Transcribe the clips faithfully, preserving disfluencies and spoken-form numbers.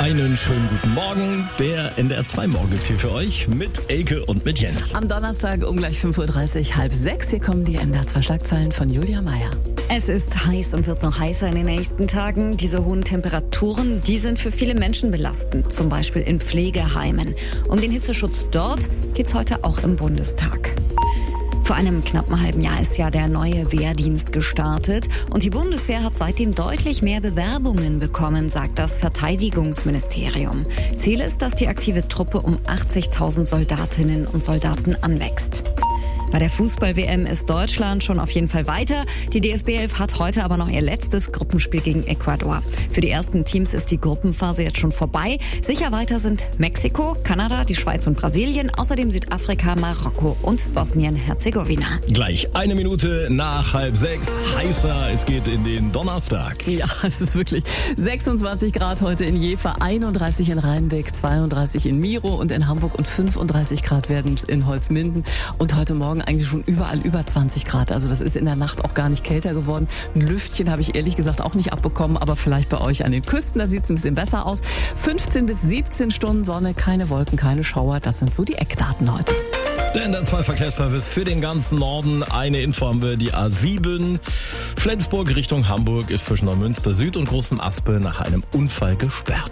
Einen schönen guten Morgen. Der N D R zwei Morgen ist hier für euch mit Elke und mit Jens. Am Donnerstag um gleich fünf Uhr dreißig, halb sechs. Hier kommen die N D R zwei Schlagzeilen von Julia Meyer. Es ist heiß und wird noch heißer in den nächsten Tagen. Diese hohen Temperaturen, die sind für viele Menschen belastend, zum Beispiel in Pflegeheimen. Um den Hitzeschutz dort geht's heute auch im Bundestag. Vor einem knappen halben Jahr ist ja der neue Wehrdienst gestartet und die Bundeswehr hat seitdem deutlich mehr Bewerbungen bekommen, sagt das Verteidigungsministerium. Ziel ist, dass die aktive Truppe um achtzigtausend Soldatinnen und Soldaten anwächst. Bei der Fußball-W M ist Deutschland schon auf jeden Fall weiter. Die D F B elf hat heute aber noch ihr letztes Gruppenspiel gegen Ecuador. Für die ersten Teams ist die Gruppenphase jetzt schon vorbei. Sicher weiter sind Mexiko, Kanada, die Schweiz und Brasilien, außerdem Südafrika, Marokko und Bosnien-Herzegowina. Gleich eine Minute nach halb sechs. Heißer, es geht in den Donnerstag. Ja, es ist wirklich sechsundzwanzig Grad heute in Jever, einunddreißig in Rheinbeck, zweiunddreißig in Miro und in Hamburg und fünfunddreißig Grad werden es in Holzminden. Und heute Morgen eigentlich schon überall über zwanzig Grad. Also das ist in der Nacht auch gar nicht kälter geworden. Ein Lüftchen habe ich ehrlich gesagt auch nicht abbekommen, aber vielleicht bei euch an den Küsten, da sieht es ein bisschen besser aus. fünfzehn bis siebzehn Stunden Sonne, keine Wolken, keine Schauer. Das sind so die Eckdaten heute. Der N D R zwei Verkehrsservice für den ganzen Norden. Eine Info haben wir, die A sieben. Flensburg Richtung Hamburg ist zwischen Neumünster Süd und Großem Aspe nach einem Unfall gesperrt.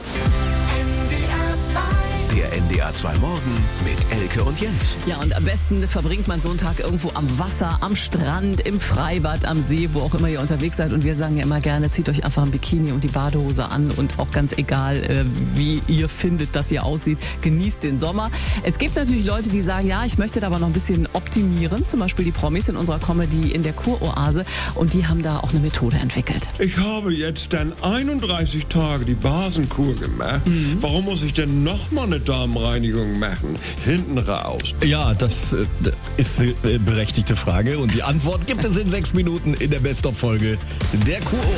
Der N D R zwei Morgen mit Elke und Jens. Ja, und am besten verbringt man so einen Tag irgendwo am Wasser, am Strand, im Freibad, am See, wo auch immer ihr unterwegs seid. Und wir sagen ja immer gerne, zieht euch einfach ein Bikini und die Badehose an und auch ganz egal, äh, wie ihr findet, dass ihr aussieht, genießt den Sommer. Es gibt natürlich Leute, die sagen, ja, ich möchte da aber noch ein bisschen optimieren, zum Beispiel die Promis in unserer Comedy in der Kuroase, und die haben da auch eine Methode entwickelt. Ich habe jetzt dann einunddreißig Tage die Basenkur gemacht. Mhm. Warum muss ich denn noch mal eine Darmreinigung machen? Hinten raus. Ja, das äh, ist eine berechtigte Frage und die Antwort gibt es in sechs Minuten in der Best-of-Folge der Kuroase.